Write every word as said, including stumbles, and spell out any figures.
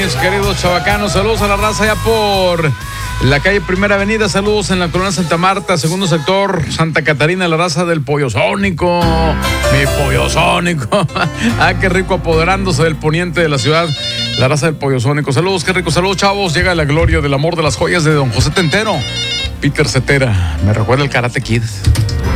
mis queridos chavacanos. Saludos a la raza ya por la calle Primera Avenida. Saludos en la colonia Santa Marta, segundo sector, Santa Catarina, la raza del Pollo Sónico. Mi Pollo Sónico. Ah, qué rico, apoderándose del poniente de la ciudad. La raza del Pollo Sónico. Saludos, qué rico. Saludos, chavos. Llega la gloria del amor de las joyas de don José Tentero. Peter Cetera. Me recuerda el Karate Kid.